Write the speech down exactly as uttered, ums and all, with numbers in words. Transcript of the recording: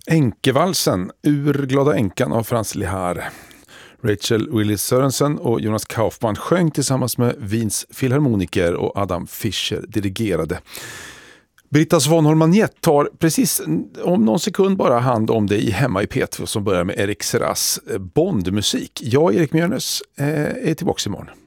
Enkevalsen, Ur glada änkan av Frans Lihar. Rachel Willis Sørensen och Jonas Kaufmann sjöng tillsammans med Wiens filharmoniker och Adam Fischer dirigerade. Britta Svanholm Magnett tar precis om någon sekund bara hand om det i Hemma i P två som börjar med Erik Serras Bondmusik. Jag, Erik Mjörnes, är tillbaka imorgon.